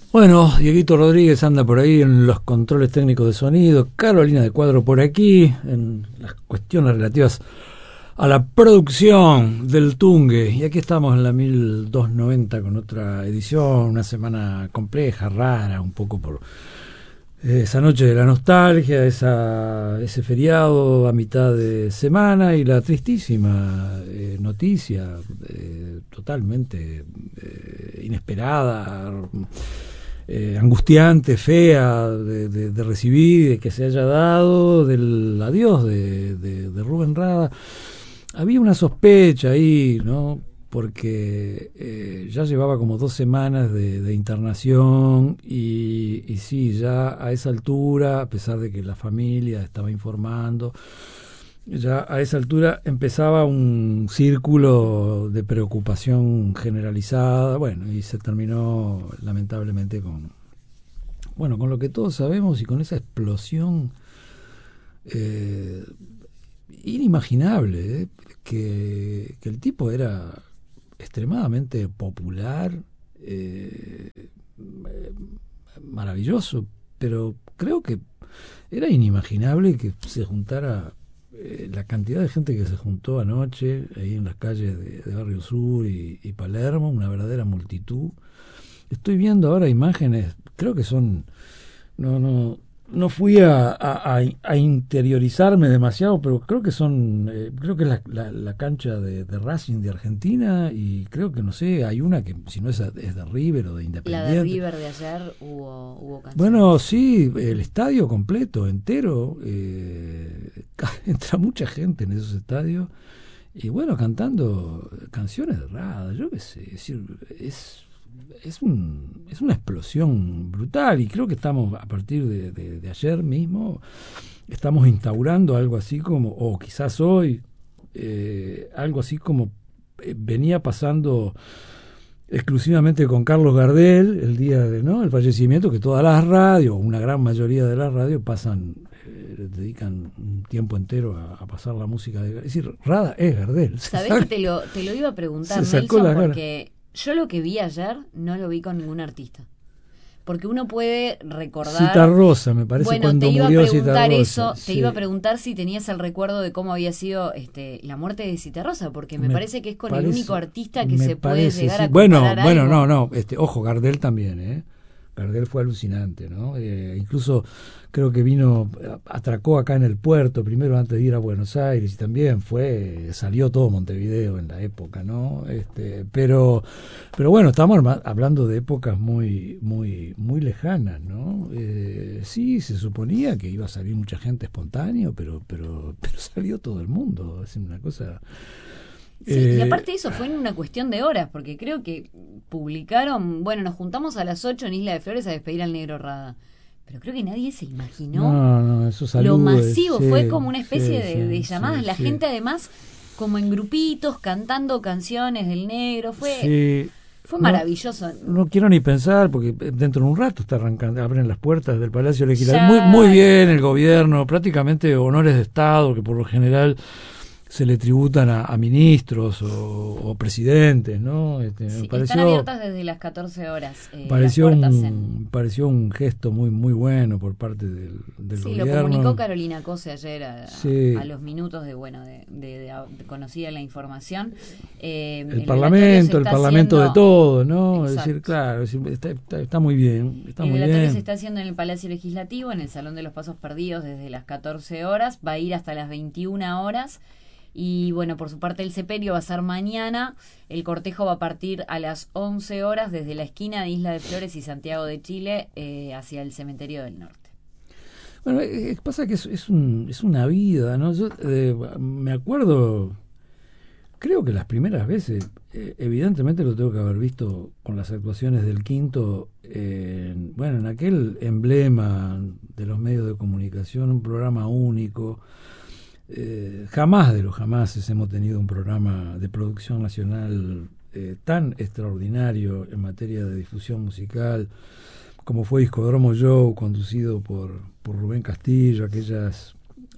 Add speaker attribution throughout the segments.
Speaker 1: Bueno, Dieguito Rodríguez anda por ahí en los controles técnicos de sonido, Carolina de Cuadro por aquí, en las cuestiones relativas a la producción del Tungue. Y aquí estamos en la 1290 con otra edición, una semana compleja, rara, un poco por esa noche de la nostalgia, ese feriado a mitad de semana y la tristísima noticia totalmente inesperada, angustiante, fea de recibir, de que se haya dado, del adiós de Rubén Rada. Había una sospecha ahí, ¿no? Porque ya llevaba como 2 semanas de internación y sí, ya a esa altura, a pesar de que la familia estaba informando, ya a esa altura empezaba un círculo de preocupación generalizada, bueno, y se terminó lamentablemente con lo que todos sabemos y con esa explosión inimaginable, que el tipo era extremadamente popular, maravilloso, pero creo que era inimaginable que se juntara la cantidad de gente que se juntó anoche ahí en las calles de Barrio Sur y Palermo, una verdadera multitud. Estoy viendo ahora imágenes, creo que son, no fui a interiorizarme demasiado, pero creo que creo que es la cancha de Racing de Argentina, y creo que, no sé, hay una que, si no es de River o de Independiente.
Speaker 2: La de River de ayer hubo canciones.
Speaker 1: Bueno, sí, el estadio completo, entero, entra mucha gente en esos estadios, y bueno, cantando canciones de Rada, yo qué sé, es una explosión brutal, y creo que estamos, a partir de ayer mismo, estamos instaurando algo así como, o quizás hoy, algo así como venía pasando exclusivamente con Carlos Gardel el día el fallecimiento, que todas las radios, una gran mayoría de las radios dedican un tiempo entero a pasar la música es decir, Rada es Gardel.
Speaker 2: ¿Sabés que te lo iba a preguntar, Nelson? Porque yo lo que vi ayer no lo vi con ningún artista. Porque uno puede recordar...
Speaker 1: Citarrosa, me parece,
Speaker 2: bueno,
Speaker 1: cuando
Speaker 2: te iba
Speaker 1: murió
Speaker 2: a preguntar
Speaker 1: Citarrosa.
Speaker 2: Eso,
Speaker 1: Sí.
Speaker 2: Te iba a preguntar si tenías el recuerdo de cómo había sido la muerte de Citarrosa, porque me parece que es con el único artista que se puede llegar a comparar algo.
Speaker 1: No, ojo, Gardel también, Gardel fue alucinante, ¿no? Incluso creo que atracó acá en el puerto primero antes de ir a Buenos Aires, y también salió todo Montevideo en la época, ¿no? Pero bueno, estamos hablando de épocas muy muy muy lejanas, ¿no? Sí, se suponía que iba a salir mucha gente espontánea, pero salió todo el mundo, es una cosa...
Speaker 2: Sí, y aparte de eso fue en una cuestión de horas, porque creo que publicaron, nos juntamos a las 8 en Isla de Flores a despedir al Negro Rada, pero creo que nadie se imaginó
Speaker 1: eso salió,
Speaker 2: lo masivo,
Speaker 1: sí,
Speaker 2: fue como una especie
Speaker 1: sí,
Speaker 2: de llamadas,
Speaker 1: sí,
Speaker 2: la gente además como en grupitos cantando canciones del Negro, fue maravilloso.
Speaker 1: No quiero ni pensar, porque dentro de un rato abren las puertas del Palacio Legislativo. Muy bien el gobierno, prácticamente honores de Estado, que por lo general se le tributan a ministros o presidentes, ¿no?
Speaker 2: Sí, están abiertas desde las 14 horas.
Speaker 1: Pareció un gesto muy muy bueno por parte del gobierno.
Speaker 2: Sí, lo comunicó Carolina Cose ayer a los minutos de conocida la información.
Speaker 1: El Parlamento de todo, ¿no?
Speaker 2: Exacto.
Speaker 1: Es decir, claro, está muy bien.
Speaker 2: El velatorio se está haciendo en el Palacio Legislativo, en el Salón de los Pasos Perdidos, desde las 14 horas. Va a ir hasta las 21 horas. Y bueno, por su parte el sepelio va a ser mañana. El cortejo va a partir a las 11 horas desde la esquina de Isla de Flores y Santiago de Chile hacia el Cementerio del Norte.
Speaker 1: Bueno, pasa que es una vida, ¿no? Yo me acuerdo, creo que las primeras veces, evidentemente lo tengo que haber visto con las actuaciones del Quinto, en aquel emblema de los medios de comunicación, un programa único. Jamás de los jamases hemos tenido un programa de producción nacional tan extraordinario en materia de difusión musical como fue Discodromo Show, conducido por Rubén Castillo, aquellas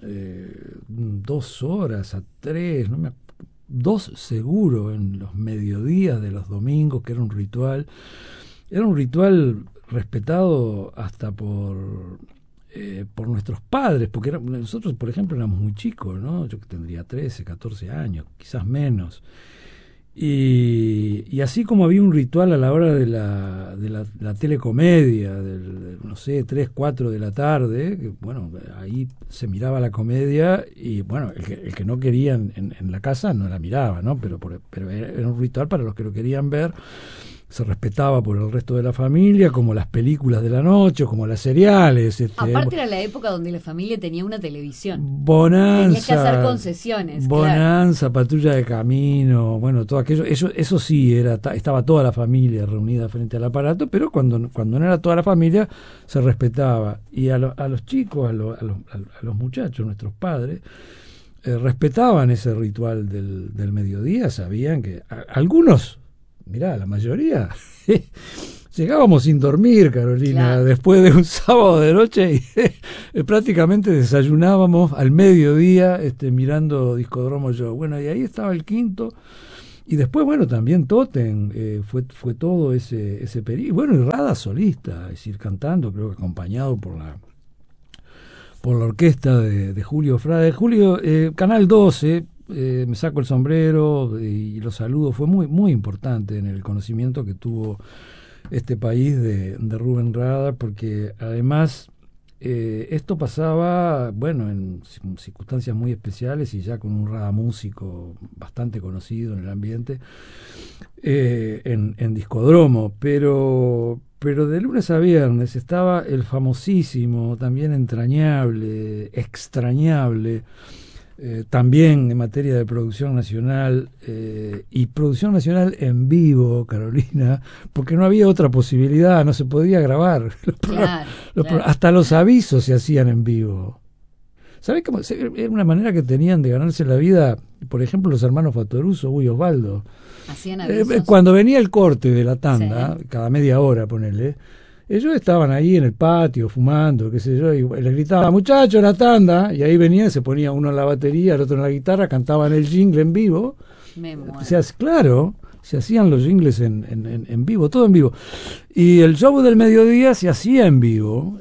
Speaker 1: 2 horas a 3, 2 seguro, en los mediodías de los domingos, que era un ritual respetado hasta por nuestros padres, porque nosotros, por ejemplo, éramos muy chicos, ¿no? Yo que tendría 13, 14 años, quizás menos. Y así como había un ritual a la hora de la telecomedia, no sé, 3, 4 de la tarde, que bueno, ahí se miraba la comedia y bueno, el que no quería en la casa no la miraba, ¿no? Pero era un ritual para los que lo querían ver. Se respetaba por el resto de la familia, como las películas de la noche, como las seriales.
Speaker 2: Aparte era la época donde la familia tenía una televisión.
Speaker 1: Bonanza.
Speaker 2: Tenías que hacer concesiones.
Speaker 1: Bonanza, claro. Patrulla de camino, bueno, todo aquello. Eso sí, estaba toda la familia reunida frente al aparato, pero cuando no era toda la familia, se respetaba. Y a los chicos, a los muchachos, nuestros padres, respetaban ese ritual del mediodía, sabían que algunos... Mirá, la mayoría llegábamos sin dormir, Carolina, claro, después de un sábado de noche y prácticamente desayunábamos al mediodía mirando Discodromo Show. Bueno, y ahí estaba el quinto. Y después, bueno, también Totem, fue todo ese periodo. Bueno, y Rada solista, es decir, cantando, creo que acompañado por la orquesta de Julio Frade. Julio, Canal 12... me saco el sombrero y lo saludo, fue muy muy importante en el conocimiento que tuvo este país de Rubén Rada, porque además esto pasaba, bueno, en circunstancias muy especiales y ya con un Rada músico bastante conocido en el ambiente, en Discodromo, pero de lunes a viernes estaba el famosísimo, también entrañable, extrañable, también en materia de producción nacional, y producción nacional en vivo, Carolina, porque no había otra posibilidad, no se podía grabar.
Speaker 2: Claro.
Speaker 1: Hasta los avisos se hacían en vivo. ¿Sabés cómo? Era una manera que tenían de ganarse la vida, por ejemplo, los hermanos Fatoruso y Osvaldo.
Speaker 2: Hacían avisos.
Speaker 1: Cuando venía el corte de la tanda,
Speaker 2: sí,
Speaker 1: cada media hora, ponele, ellos estaban ahí en el patio fumando, qué sé yo, y les gritaban, muchachos, la tanda, y ahí venía, se ponía uno en la batería, el otro en la guitarra, cantaban el jingle en vivo. O sea, claro, se hacían los jingles en vivo, todo en vivo. Y el show del mediodía se hacía en vivo,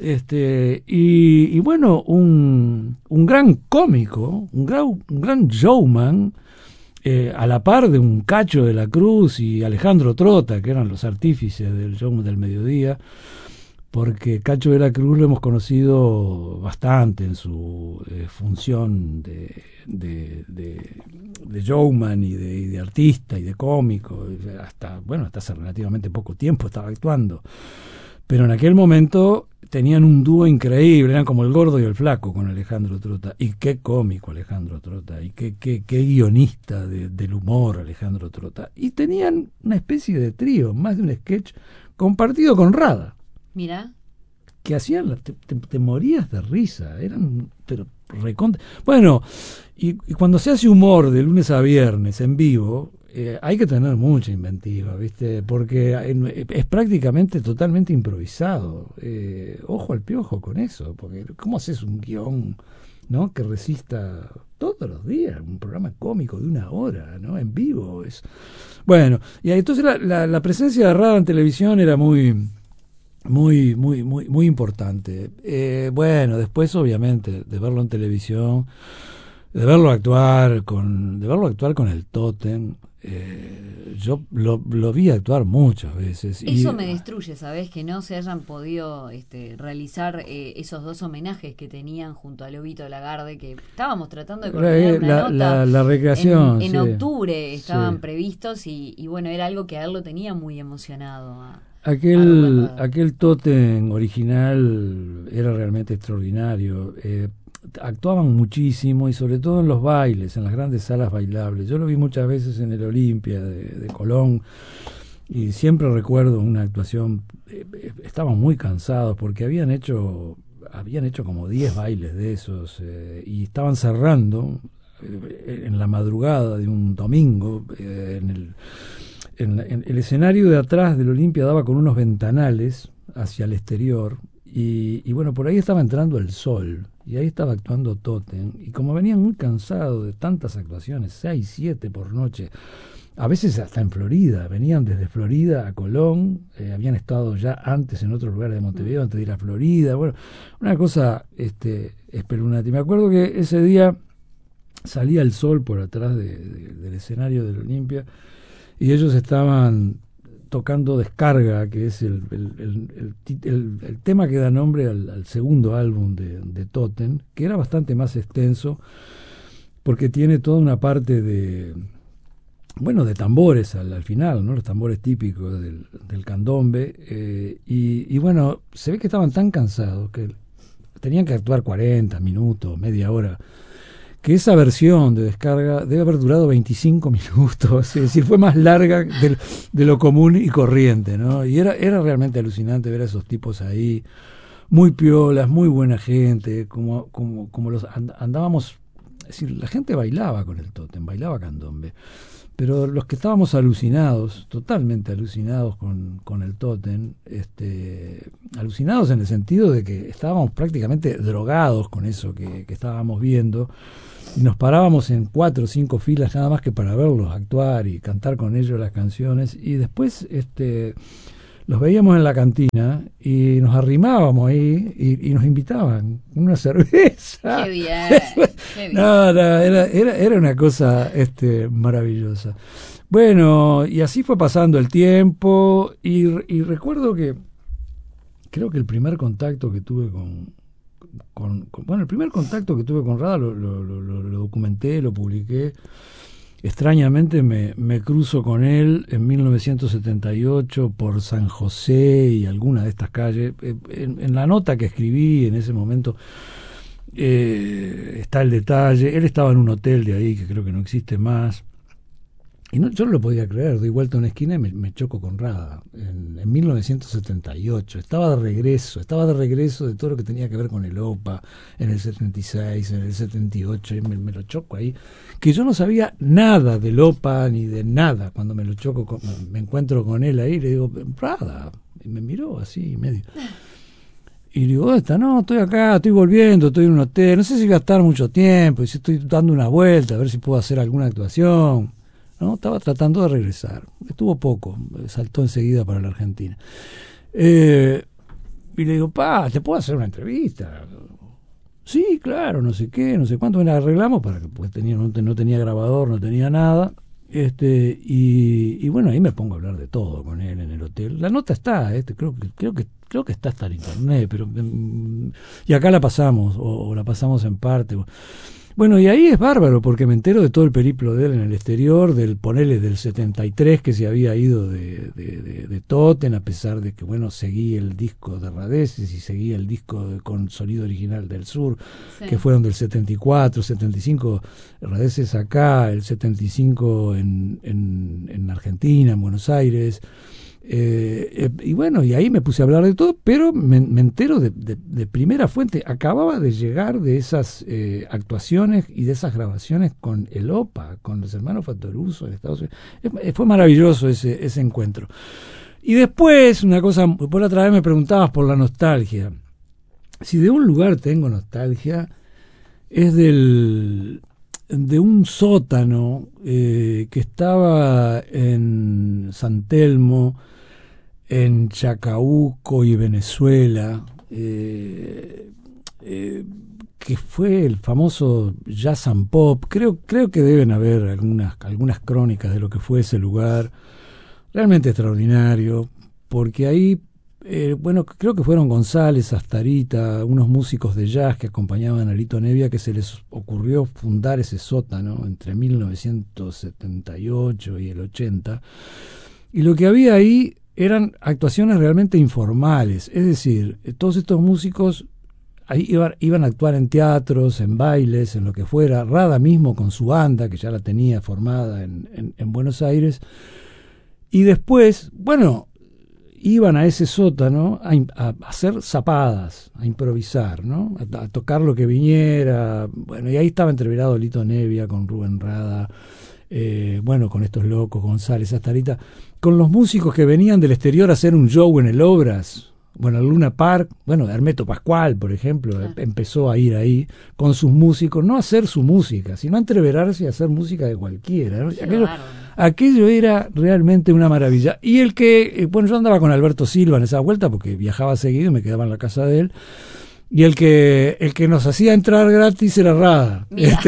Speaker 1: y bueno, un gran cómico, un gran showman, a la par de un Cacho de la Cruz y Alejandro Trota, que eran los artífices del show del mediodía, porque Cacho de la Cruz lo hemos conocido bastante en su función de showman y de artista y de cómico, hasta hace relativamente poco tiempo estaba actuando, pero en aquel momento tenían un dúo increíble, eran como el gordo y el flaco con Alejandro Trota, y qué cómico Alejandro Trota, y qué guionista del humor Alejandro Trota, y tenían una especie de trío, más de un sketch compartido con Rada.
Speaker 2: Mira,
Speaker 1: que hacían, te morías de risa, eran, pero recontra. Bueno, y cuando se hace humor de lunes a viernes en vivo, hay que tener mucha inventiva, ¿viste? Porque es prácticamente totalmente improvisado. Ojo al piojo con eso, porque ¿cómo haces un guión, ¿no?, que resista todos los días un programa cómico de 1 hora, ¿no?, en vivo? Bueno, y entonces la presencia de Rada en televisión era muy importante. Bueno, después obviamente de verlo en televisión, de verlo actuar con el Totem, yo lo vi actuar muchas veces.
Speaker 2: Eso me destruye, ¿sabés? Que no se hayan podido realizar esos 2 homenajes que tenían junto a Lobito Lagarde, que estábamos tratando de coordinar una nota.
Speaker 1: La recreación.
Speaker 2: En octubre estaban previstos y bueno, era algo que a él lo tenía muy emocionado.
Speaker 1: Aquel Totem original era realmente extraordinario. Actuaban muchísimo y sobre todo en los bailes, en las grandes salas bailables. Yo lo vi muchas veces en el Olimpia de Colón y siempre recuerdo una actuación. Estaban muy cansados porque habían hecho como 10 bailes de esos, y estaban cerrando en la madrugada de un domingo en el escenario de atrás del Olimpia daba con unos ventanales hacia el exterior y bueno, por ahí estaba entrando el sol y ahí estaba actuando Totem, y como venían muy cansados de tantas actuaciones, 6, 7 por noche, a veces hasta en Florida, venían desde Florida a Colón, habían estado ya antes en otros lugares de Montevideo antes de ir a Florida, bueno, una cosa espeluznante. Me acuerdo que ese día salía el sol por atrás del escenario del Olimpia y ellos estaban tocando Descarga, que es el tema que da nombre al segundo álbum de Totem, que era bastante más extenso porque tiene toda una parte de tambores al final, ¿no? Los tambores típicos del candombe, y bueno, se ve que estaban tan cansados que tenían que actuar 40 minutos, media hora, que esa versión de Descarga debe haber durado 25 minutos, es decir, fue más larga de lo común y corriente, ¿no? Y era realmente alucinante ver a esos tipos ahí, muy piolas, muy buena gente, como los andábamos, es decir, la gente bailaba con el Totem, bailaba candombe, pero los que estábamos alucinados, totalmente alucinados con el Totem, alucinados en el sentido de que estábamos prácticamente drogados con eso que estábamos viendo, y nos parábamos en 4 o 5 filas nada más que para verlos actuar y cantar con ellos las canciones, y después los veíamos en la cantina y nos arrimábamos ahí y nos invitaban una cerveza.
Speaker 2: ¡Qué bien! Qué bien.
Speaker 1: No, era una cosa maravillosa. Bueno, y así fue pasando el tiempo y recuerdo que creo que el primer contacto que tuve el primer contacto que tuve con Rada lo documenté, lo publiqué. Extrañamente me cruzo con él en 1978 por San José y alguna de estas calles. En la nota que escribí en ese momento está el detalle. Él estaba en un hotel de ahí que creo que no existe más. Y yo no lo podía creer. Doy vuelta a una esquina y me choco con Rada en 1978. Estaba de regreso de todo lo que tenía que ver con el OPA en el 76, en el 78, y me lo choco ahí. Que yo no sabía nada del OPA ni de nada. Cuando me lo choco, me encuentro con él ahí, le digo, Rada. Y me miró así, medio. Y le digo, ¿dónde está? No, estoy acá, estoy volviendo, estoy en un hotel. No sé si voy a estar mucho tiempo, y si estoy dando una vuelta, a ver si puedo hacer alguna actuación. ¿No? Estaba tratando de regresar. Estuvo poco, saltó enseguida para la Argentina. Y le digo, ¿te puedo hacer una entrevista? Sí, claro, no sé qué, no sé cuánto. Me la arreglamos para que pues no tenía grabador, no tenía nada. Y bueno, ahí me pongo a hablar de todo con él en el hotel. La nota está, creo que está hasta en internet, pero y acá la pasamos, o la pasamos en parte. Bueno, y ahí es bárbaro, porque me entero de todo el periplo de él en el exterior, del 73 que se había ido de Totem, a pesar de que, bueno, seguí el disco de Radeces y seguí el disco con sonido original del sur, sí, que fueron del 74, 75, Radeces acá, el 75 en Argentina, en Buenos Aires. Y bueno, y ahí me puse a hablar de todo, pero me entero de primera fuente. Acababa de llegar de esas actuaciones y de esas grabaciones con el OPA, con los hermanos Fattoruso en Estados Unidos. Fue maravilloso ese encuentro. Y después, una cosa, por la otra vez me preguntabas por la nostalgia. Si de un lugar tengo nostalgia, es de un sótano que estaba en San Telmo, en Chacabuco y Venezuela, que fue el famoso Jazz and Pop. Creo que deben haber algunas crónicas de lo que fue ese lugar, realmente extraordinario, porque ahí creo que fueron González, Astarita, unos músicos de jazz que acompañaban a Lito Nevia, que se les ocurrió fundar ese sótano entre 1978 y el 80. Y lo que había ahí eran actuaciones realmente informales, es decir, todos estos músicos ahí iban a actuar en teatros, en bailes, en lo que fuera. Rada mismo con su banda, que ya la tenía formada en Buenos Aires. Y después, bueno, iban a ese sótano a hacer zapadas, a improvisar, ¿no? A tocar lo que viniera. Bueno, y ahí estaba entreverado Lito Nevia con Rubén Rada, con estos locos, González, Astarita, con los músicos que venían del exterior a hacer un show en el Obras, bueno, el Luna Park, bueno, Hermeto Pascual, por ejemplo, empezó a ir ahí con sus músicos, no a hacer su música, sino a entreverarse y a hacer música de cualquiera, ¿no? Aquello era realmente una maravilla. Y bueno, yo andaba con Alberto Silva en esa vuelta porque viajaba seguido y me quedaba en la casa de él. Y el que nos hacía entrar gratis era Rada.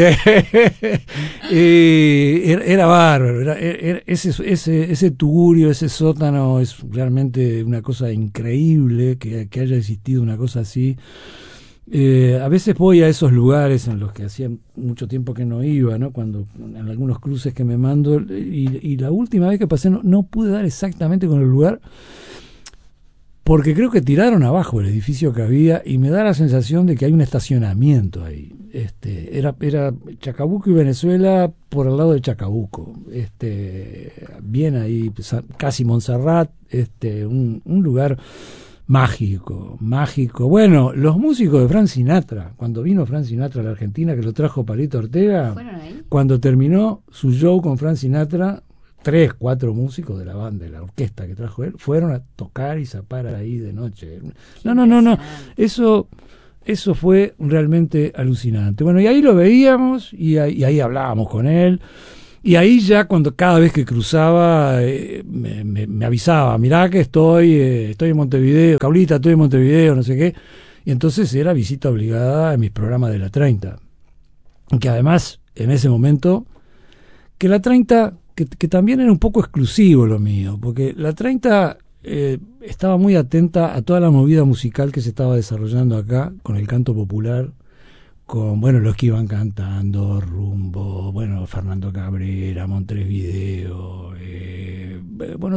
Speaker 1: Era bárbaro. Ese tugurio, ese sótano, es realmente una cosa increíble que haya existido una cosa así. A veces voy a esos lugares en los que hacía mucho tiempo que no iba, ¿no? Cuando en algunos cruces que me mando, y la última vez que pasé no pude dar exactamente con el lugar, porque creo que tiraron abajo el edificio que había y me da la sensación de que hay un estacionamiento ahí. Era Chacabuco y Venezuela por el lado de Chacabuco, bien ahí, casi Montserrat, un lugar mágico. Bueno, los músicos de Frank Sinatra, cuando vino Frank Sinatra a la Argentina, que lo trajo Palito Ortega,
Speaker 2: ¿fueron ahí?
Speaker 1: Cuando terminó su show con Frank Sinatra, 3, 4 músicos de la banda, de la orquesta que trajo él, fueron a tocar y zapar ahí de noche. No. Eso fue realmente alucinante. Bueno, y ahí lo veíamos y ahí hablábamos con él. Y ahí ya cada vez que cruzaba me avisaba, mirá que estoy en Montevideo, Caulita, estoy en Montevideo, no sé qué. Y entonces era visita obligada en mis programas de la 30. Que además, en ese momento, que la 30... Que también era un poco exclusivo lo mío, porque la 30 estaba muy atenta a toda la movida musical que se estaba desarrollando acá, con el canto popular, con, bueno, los que iban cantando, Rumbo, bueno, Fernando Cabrera, Montevideo, bueno,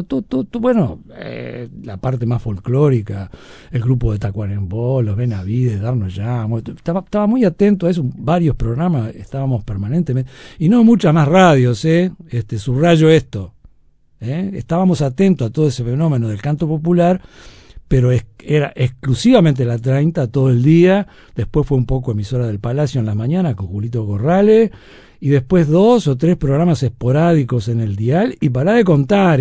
Speaker 1: la parte más folclórica, el grupo de Tacuarembó, los Benavides, Darnos Llamo, estaba muy atento a eso, varios programas estábamos permanentemente, y no muchas más radios, subrayo esto, estábamos atentos a todo ese fenómeno del canto popular, pero era exclusivamente la 30 todo el día. Después fue un poco emisora del Palacio en las mañanas con Julito Corrales, y después 2 o 3 programas esporádicos en el dial, y pará de contar,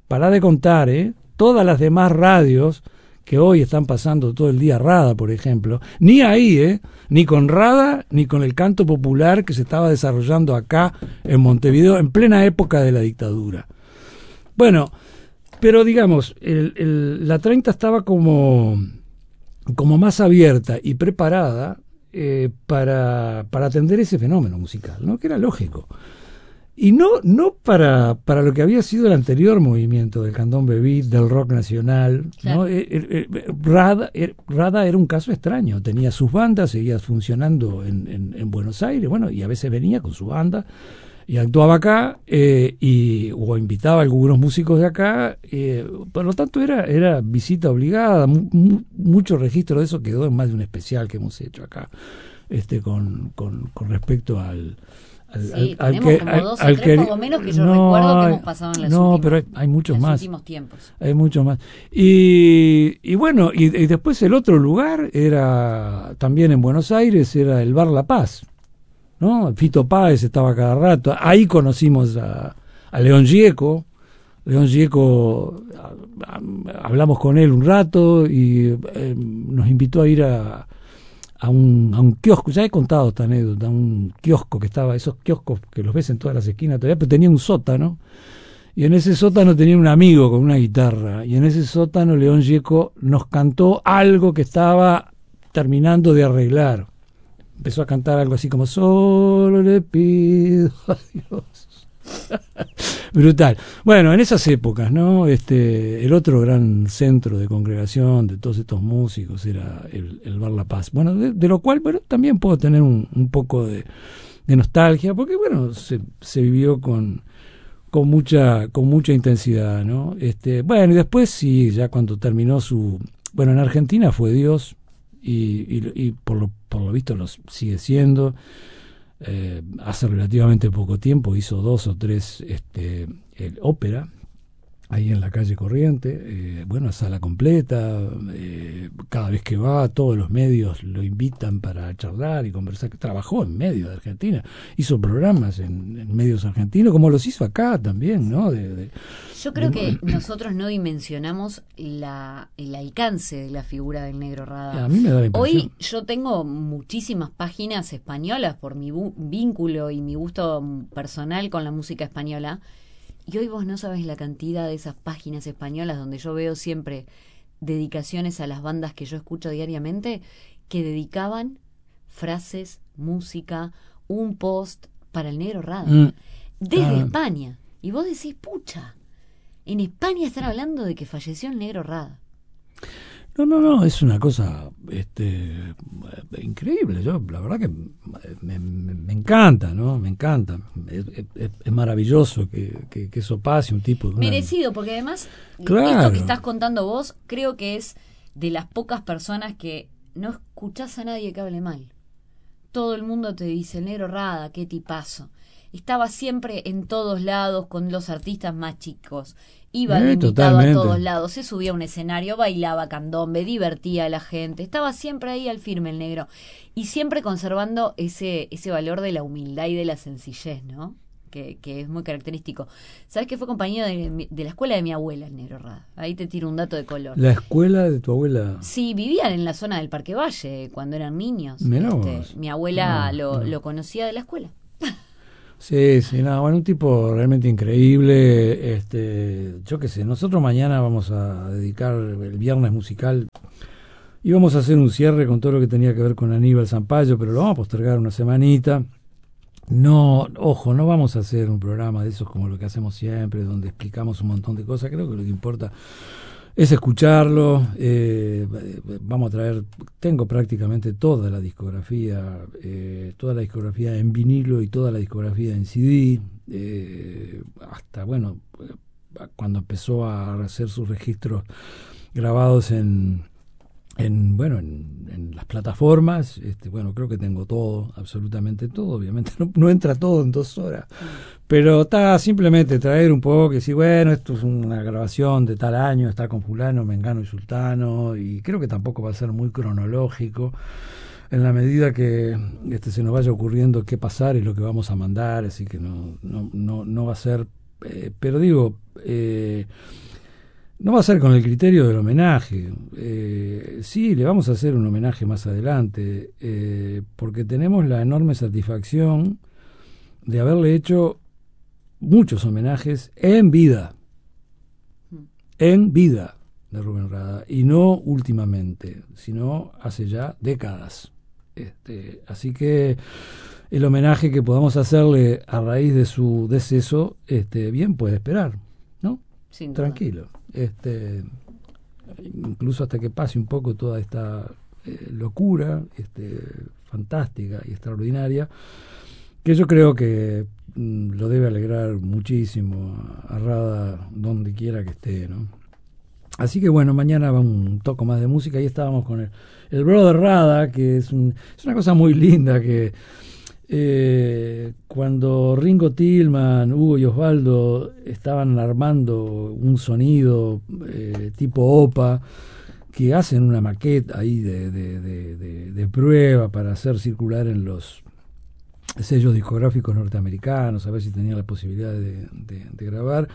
Speaker 1: todas las demás radios que hoy están pasando todo el día, Rada, por ejemplo, ni ahí, ni con Rada, ni con el canto popular que se estaba desarrollando acá en Montevideo en plena época de la dictadura. Bueno, pero digamos, la 30 estaba como más abierta y preparada para atender ese fenómeno musical, ¿no? Que era lógico. Y no para lo que había sido el anterior movimiento del candombe del rock nacional, ¿no? Rada era un caso extraño, tenía sus bandas, seguía funcionando en Buenos Aires, bueno, y a veces venía con su banda y actuaba acá, o invitaba a algunos músicos de acá, por lo tanto era visita obligada, mucho registro de eso quedó en más de un especial que hemos hecho acá, con respecto al
Speaker 2: tenemos como 2 o 3 por lo menos que yo recuerdo que hemos pasado en
Speaker 1: pero hay muchos más,
Speaker 2: últimos tiempos.
Speaker 1: Hay muchos más. Y bueno, y después el otro lugar era también en Buenos Aires, era el Bar La Paz, ¿no? Fito Páez estaba cada rato. Ahí conocimos a León Gieco. Hablamos con él un rato y nos invitó a ir a un kiosco. Ya he contado esta anécdota, un kiosco que estaba, esos kioscos que los ves en todas las esquinas todavía, pero tenía un sótano, y en ese sótano tenía un amigo con una guitarra, y en ese sótano León Gieco nos cantó algo que estaba terminando de arreglar. Empezó a cantar algo así como solo le pido a Dios. Brutal. Bueno, en esas épocas, ¿no? El otro gran centro de congregación de todos estos músicos era el Bar La Paz. Bueno, de lo cual, bueno, también puedo tener un poco de nostalgia, porque bueno, se vivió con mucha intensidad, ¿no? Bueno, y después sí, ya cuando terminó bueno, en Argentina fue Dios, y por lo visto lo sigue siendo. Hace relativamente poco tiempo hizo 2 o 3 ópera ahí en la calle Corriente, bueno, sala completa, cada vez que va, todos los medios lo invitan para charlar y conversar. Trabajó en medios de Argentina, hizo programas en medios argentinos, como los hizo acá también, ¿no?
Speaker 2: Yo creo que nosotros no dimensionamos el alcance de la figura del Negro Rada.
Speaker 1: A mí me da la impresión.
Speaker 2: Hoy yo tengo muchísimas páginas españolas por mi vínculo y mi gusto personal con la música española. Y hoy vos no sabés la cantidad de esas páginas españolas donde yo veo siempre dedicaciones a las bandas que yo escucho diariamente, que dedicaban frases, música, un post para el Negro Rada. Desde España. Y vos decís, pucha, en España están hablando de que falleció el Negro Rada.
Speaker 1: No, es una cosa increíble. Yo, la verdad que me encanta, ¿no? Me encanta. Es maravilloso que eso pase, un tipo...
Speaker 2: Merecido, porque además,
Speaker 1: claro,
Speaker 2: esto que estás contando vos, creo que es de las pocas personas que no escuchás a nadie que hable mal. Todo el mundo te dice, el Negro Rada, qué tipazo. Estaba siempre en todos lados con los artistas más chicos. Iba de invitado
Speaker 1: totalmente.
Speaker 2: A todos lados, se subía a un escenario, bailaba candombe, divertía a la gente. Estaba siempre ahí al firme el Negro. Y siempre conservando ese valor de la humildad y de la sencillez, ¿no? Que es muy característico. ¿Sabes que fue compañero de la escuela de mi abuela, el Negro Rada? Ahí te tiro un dato de color.
Speaker 1: ¿La escuela de tu abuela?
Speaker 2: Sí, vivían en la zona del Parque Valle cuando eran niños. Mi abuela lo conocía de la escuela.
Speaker 1: Sí, no, bueno, un tipo realmente increíble. Yo qué sé, nosotros mañana vamos a dedicar el viernes musical y vamos a hacer un cierre con todo lo que tenía que ver con Aníbal Zampayo, pero lo vamos a postergar una semanita. No, ojo, no vamos a hacer un programa de esos como lo que hacemos siempre, donde explicamos un montón de cosas. Creo que lo que importa es escucharlo. Vamos a traer, tengo prácticamente toda la discografía en vinilo y toda la discografía en CD, hasta, bueno, cuando empezó a hacer sus registros grabados en las plataformas. Bueno, creo que tengo todo, absolutamente todo. Obviamente no entra todo en 2 horas, pero está simplemente traer un poco, que decir, bueno, esto es una grabación de tal año, está con fulano, mengano y sultano, y creo que tampoco va a ser muy cronológico, en la medida que se nos vaya ocurriendo qué pasar y lo que vamos a mandar, así que no va a ser, pero digo, no va a ser con el criterio del homenaje. Sí, le vamos a hacer un homenaje más adelante, porque tenemos la enorme satisfacción de haberle hecho muchos homenajes en vida de Rubén Rada, y no últimamente, sino hace ya décadas. Así que el homenaje que podamos hacerle a raíz de su deceso, bien puede esperar, ¿no?
Speaker 2: Sin duda.
Speaker 1: Tranquilo. Incluso hasta que pase un poco toda esta locura fantástica y extraordinaria, que yo creo que lo debe alegrar muchísimo a Rada donde quiera que esté, ¿no? Así que bueno, mañana va un toco más de música. Ahí estábamos con el Brother Rada, que es una cosa muy linda, que cuando Ringo Tillman, Hugo y Osvaldo estaban armando un sonido tipo OPA, que hacen una maqueta ahí de prueba para hacer circular en los sellos discográficos norteamericanos, a ver si tenían la posibilidad de grabar,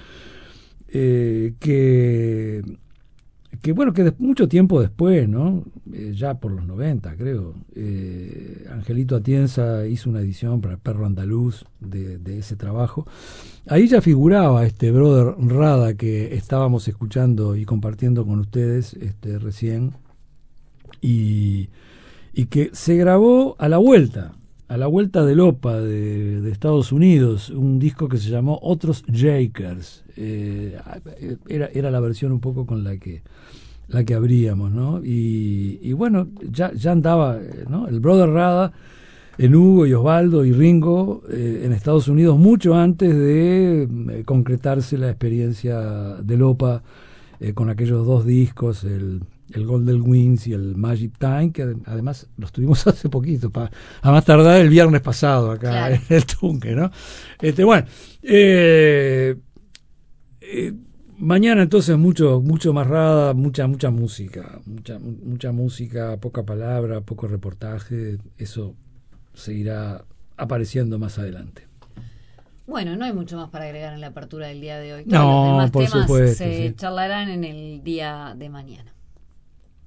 Speaker 1: que bueno, que mucho tiempo después, ¿no? Ya por los 90, creo, Angelito Atienza hizo una edición para el Perro Andaluz de ese trabajo. Ahí ya figuraba este Brother Rada que estábamos escuchando y compartiendo con ustedes recién, y que se grabó a la vuelta del OPA de Estados Unidos, un disco que se llamó Otros Jakers. Era la versión un poco con la que abríamos, ¿no? Y bueno, ya andaba, ¿no?, el Brother Rada en Hugo y Osvaldo y Ringo en Estados Unidos mucho antes de concretarse la experiencia del OPA, con aquellos 2 discos, el Golden Wings y el Magic Time, que además los tuvimos hace poquito, a más tardar el viernes pasado acá, claro, en el Tunque, ¿no? Bueno, Mañana entonces mucho más rada, mucha música, mucha música, poca palabra, poco reportaje, eso seguirá apareciendo más adelante.
Speaker 2: Bueno, no hay mucho más para agregar en la apertura del día de hoy.
Speaker 1: No,
Speaker 2: Todos los demás
Speaker 1: por
Speaker 2: temas
Speaker 1: supuesto,
Speaker 2: se
Speaker 1: sí.
Speaker 2: charlarán en el día de mañana.